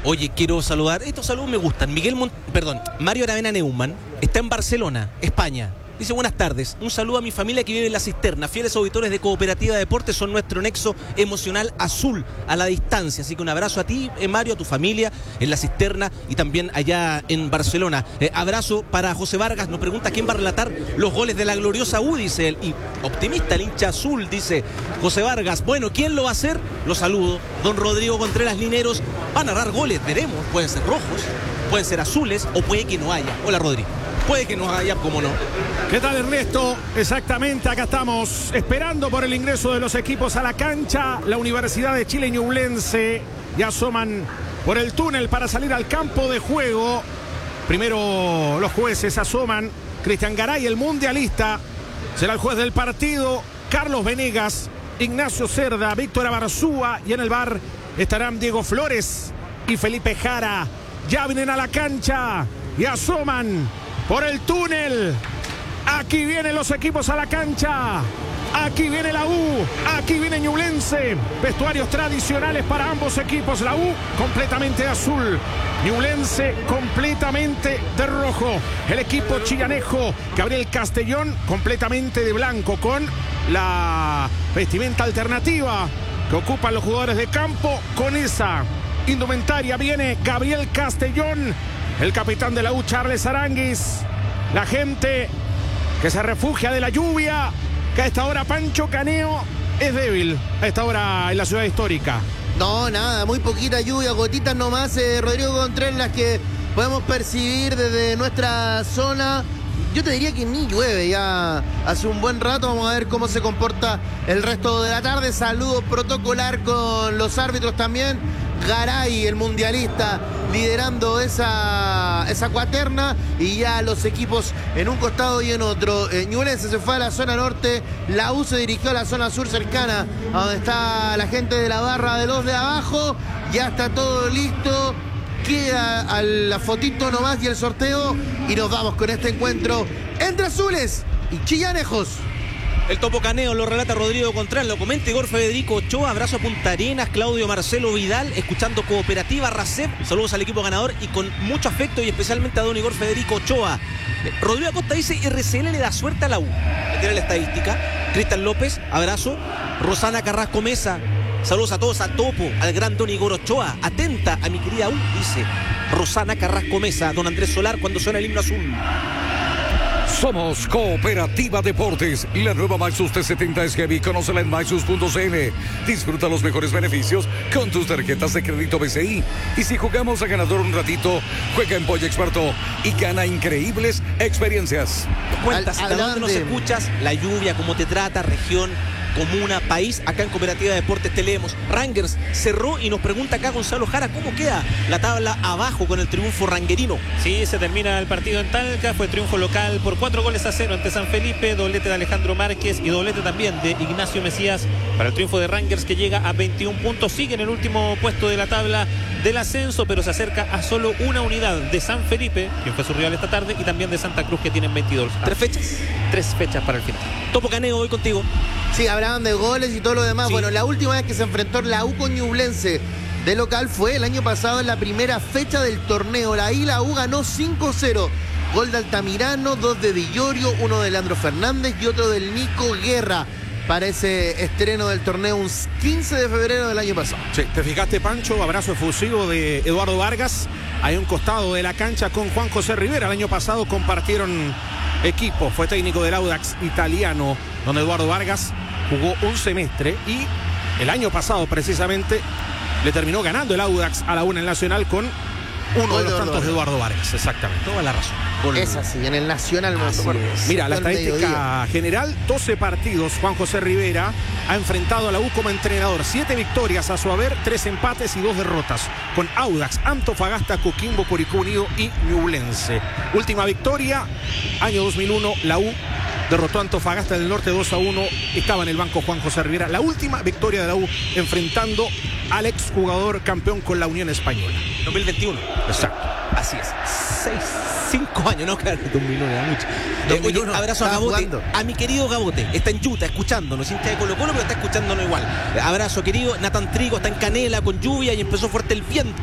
Oye, quiero saludar, estos saludos me gustan. Mario Aravena Neumann está en Barcelona, España. Dice, buenas tardes, un saludo a mi familia que vive en La Cisterna. Fieles auditores de Cooperativa Deportes, son nuestro nexo emocional azul a la distancia. Así que un abrazo a ti, Mario, a tu familia en La Cisterna y también allá en Barcelona. Abrazo para José Vargas, nos pregunta quién va a relatar los goles de la gloriosa U, dice él. Y optimista, el hincha azul, dice José Vargas. Bueno, ¿quién lo va a hacer? Lo saludo. Don Rodrigo Contreras Lineros va a narrar goles, veremos. Pueden ser rojos, pueden ser azules o puede que no haya. Hola, Rodrigo. Puede que no haya, como no. ¿Qué tal, Ernesto? Exactamente, acá estamos esperando por el ingreso de los equipos a la cancha. La Universidad de Chile y Ñublense ya asoman por el túnel para salir al campo de juego. Primero los jueces asoman. Cristian Garay, el mundialista, será el juez del partido. Carlos Venegas, Ignacio Cerda, Víctor Abarzúa, y en el VAR estarán Diego Flores y Felipe Jara. Ya vienen a la cancha y asoman por el túnel. Aquí vienen los equipos a la cancha. Aquí viene la U. Aquí viene Ñublense. Vestuarios tradicionales para ambos equipos. La U completamente de azul. Ñublense completamente de rojo. El equipo chillanejo, Gabriel Castellón, completamente de blanco, con la vestimenta alternativa que ocupan los jugadores de campo. Con esa indumentaria viene Gabriel Castellón, el capitán de la U, Charles Aranguis. La gente que se refugia de la lluvia, que a esta hora Pancho Caneo es débil, a esta hora en la ciudad histórica. No, nada, muy poquita lluvia, gotitas nomás, Rodrigo Contreras, las que podemos percibir desde nuestra zona. Yo te diría que ni llueve ya hace un buen rato. Vamos a ver cómo se comporta el resto de la tarde. Saludo protocolar con los árbitros también. Garay, el mundialista, liderando esa cuaterna, y ya los equipos en un costado y en otro. Ñublense se fue a la zona norte, la U se dirigió a la zona sur cercana, a donde está la gente de la barra de los de abajo. Ya está todo listo. Queda a la fotito nomás y el sorteo, y nos vamos con este encuentro entre azules y chillanejos. El Topo Caneo lo relata Rodrigo Contreras, lo comenta Igor Federico Ochoa. Abrazo a Punta Arenas, Claudio Marcelo Vidal, escuchando Cooperativa Racep. Saludos al equipo ganador y con mucho afecto, y especialmente a don Igor Federico Ochoa. Rodrigo Acosta dice, RCL le da suerte a la U. Le tiene la estadística. Cristian López, abrazo. Rosana Carrasco Mesa, saludos a todos, a Topo, al gran don Igor Ochoa. Atenta a mi querida U, dice Rosana Carrasco Mesa. Don Andrés Solar, cuando suena el himno azul. Somos Cooperativa Deportes. La nueva Maxus T70 es heavy. Conócela en maxus.cl. Disfruta los mejores beneficios con tus tarjetas de crédito BCI. Y si jugamos a ganador un ratito, juega en Pollo Experto y gana increíbles experiencias. Cuentas, ¿de dónde nos escuchas? La lluvia, cómo te trata, región, comuna, país. Acá en Cooperativa Deportes te leemos. Rangers cerró, y nos pregunta acá Gonzalo Jara, ¿cómo queda la tabla abajo con el triunfo ranguerino? Sí, se termina el partido en Talca. Fue triunfo local por 4-0 ante San Felipe. Doblete de Alejandro Márquez y doblete también de Ignacio Mesías para el triunfo de Rangers, que llega a 21 puntos. Sigue en el último puesto de la tabla del ascenso, pero se acerca a solo una unidad de San Felipe, quien fue su rival esta tarde, y también de Santa Cruz, que tienen 22. 3 fechas. 3 fechas para el final. Topo Caneo, voy contigo. Sí, hablaban de goles y todo lo demás. Sí. Bueno, la última vez que se enfrentó la U con Ñublense de local fue el año pasado, en la primera fecha del torneo. Ahí la U ganó 5-0. Gol de Altamirano, 2 de Villorio, 1 de Leandro Fernández y otro del Nico Guerra, para ese estreno del torneo un 15 de febrero del año pasado. Sí, te fijaste, Pancho, abrazo efusivo de Eduardo Vargas, ahí a un costado de la cancha con Juan José Rivera. El año pasado compartieron equipo, fue técnico del Audax italiano, donde Eduardo Vargas jugó un semestre, y el año pasado precisamente le terminó ganando el Audax a la U en el Nacional con uno de los tantos de Eduardo Vargas. Exactamente, toda la razón. Es así, en el Nacional. Mira, la estadística general: 12 partidos. Juan José Rivera ha enfrentado a la U como entrenador, 7 victorias a su haber, 3 empates y 2 derrotas, con Audax, Antofagasta, Coquimbo, Curicó Unido y Ñublense. Última victoria, año 2001, la U derrotó a Antofagasta del Norte 2-1. Estaba en el banco Juan José Rivera. La última victoria de la U enfrentando al exjugador campeón con la Unión Española. 2021. Exacto. Así es. 5 años, no, claro, 2001 era mucho. Oye, abrazo a Gabote, a mi querido Gabote. Está en Utah escuchándonos, hincha de Colo Colo, pero está escuchándonos igual. Abrazo, querido. Nathan Trigo está en Canela con lluvia y empezó fuerte el viento.